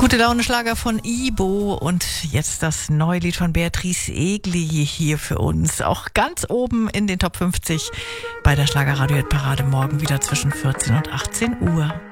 Gute Laune-Schlager von Ibo und jetzt das neue Lied von Beatrice Egli hier für uns. Auch ganz oben in den Top 50 bei der Schlagerradio-Parade morgen wieder zwischen 14 und 18 Uhr.